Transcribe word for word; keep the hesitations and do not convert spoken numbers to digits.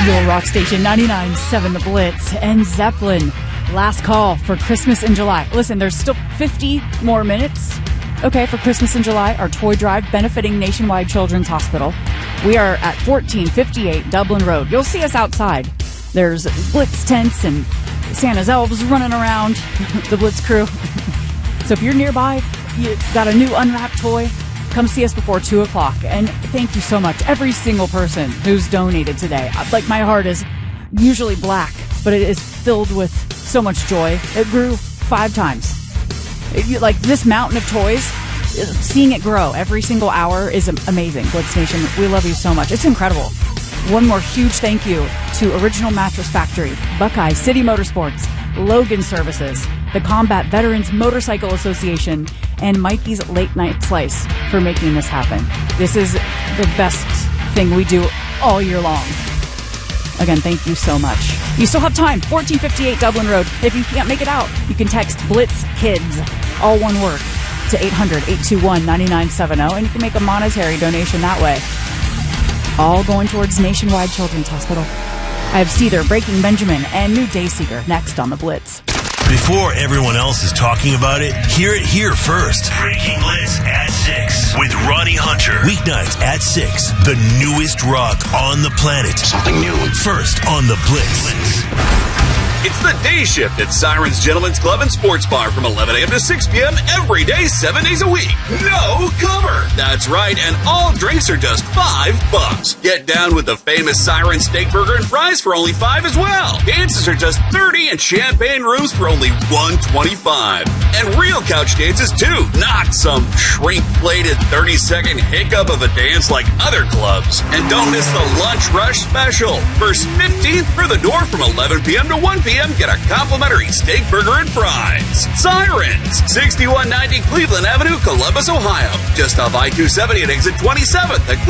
Your rock station, ninety-nine point seven The Blitz, and Zeppelin. Last call for Christmas in July. Listen, there's still fifty more minutes, okay, for Christmas in July, our toy drive benefiting Nationwide Children's Hospital. We are at fourteen fifty-eight Dublin Road. You'll see us outside. There's Blitz tents and Santa's elves running around, the Blitz crew. So if you're nearby, you got a new unwrapped toy, come see us before two o'clock. And thank you so much, every single person who's donated today. Like, my heart is usually black, but it is filled with so much joy. It grew five times. It, like, this mountain of toys, seeing it grow every single hour is amazing. Blitz Nation, we love you so much. It's incredible. One more huge thank you to Original Mattress Factory, Buckeye City Motorsports, Logan Services, the Combat Veterans Motorcycle Association, and Mikey's Late Night Slice for making this happen. This is the best thing we do all year long. Again, thank you so much. You still have time. fourteen fifty-eight Dublin Road. If you can't make it out, you can text Blitz Kids, all one word, to eight hundred, eight two one, nine nine seven zero, and you can make a monetary donation that way. All going towards Nationwide Children's Hospital. I have Seether, Breaking Benjamin, and New Dayseeker next on The Blitz. Before everyone else is talking about it, hear it here first. Breaking Blitz at six with Ronnie Hunter. Weeknights at six. The newest rock on the planet. Something new. First on The Blitz. It's the day shift at Sirens Gentlemen's Club and Sports Bar from eleven a.m. to six p.m. every day, seven days a week. No cover. That's right, and all drinks are just five bucks. Get down with the famous Siren Steak Burger and Fries for only five as well. Dances are just thirty, and champagne rooms for only one twenty-five. And real couch dances too, not some shrink-plated thirty-second hiccup of a dance like other clubs. And don't miss the Lunch Rush Special. First fifteenth for the door from eleven p.m. to one p.m. Get a complimentary steak burger and fries. Sirens, sixty-one ninety Cleveland Avenue, Columbus, Ohio. Just off I two seventy at exit twenty-seventh.